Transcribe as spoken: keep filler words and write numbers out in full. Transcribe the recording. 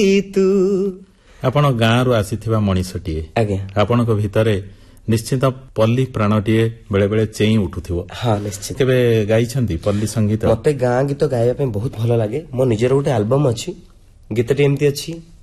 ତୁ ଆପଣ ଗାଁରୁ ଆସିଥିବା ମଣିଷଟିଏ, ଆଜ୍ଞା, ଆପଣଙ୍କ ଭିତରେ ନିଶ୍ଚିତ ପଲ୍ଲୀ ପ୍ରାଣଟିଏ ବେଳେ ବେଳେ ଚେଇଁ ଉଠୁଥିବ। ହଁ ନିଶ୍ଚିତ। କେବେ ଗାଇଛନ୍ତି ପଲ୍ଲୀ ସଙ୍ଗୀତ? ମତେ ଗାଁ ଗୀତ ଗାଇବା ପାଇଁ ବହୁତ ଭଲ ଲାଗେ। ମୋ ନିଜର ଗୋଟେ ଆଲବମ ଅଛି, ଗୀତଟି ଏମିତି ଅଛି।